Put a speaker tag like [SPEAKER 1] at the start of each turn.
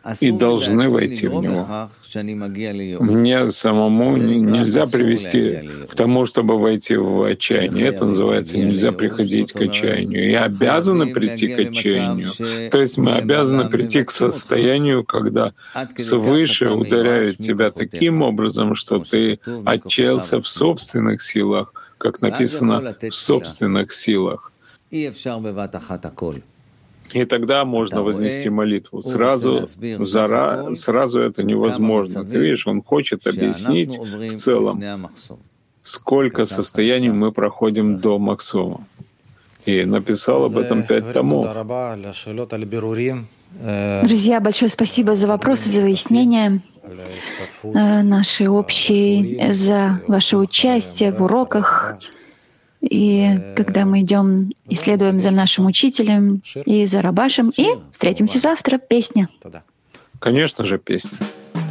[SPEAKER 1] и должны войти в него. Мне самому нельзя привести к тому, чтобы войти в отчаяние. Это называется «нельзя приходить к отчаянию». И обязаны прийти к отчаянию. То есть мы обязаны прийти к состоянию, когда свыше ударяет тебя таким образом, что ты отчаялся в собственных силах, как написано, в собственных силах. И тогда можно вознести молитву. Сразу это невозможно. Ты видишь, он хочет объяснить в целом, сколько состояний мы проходим до Махсома. И написал об этом 5 томов.
[SPEAKER 2] Друзья, большое спасибо за вопросы, за выяснения наши общие, за ваше участие в уроках. И когда мы идем и следуем за нашим учителем и за Рабашем, и встретимся завтра. Песня.
[SPEAKER 1] Конечно же, песня.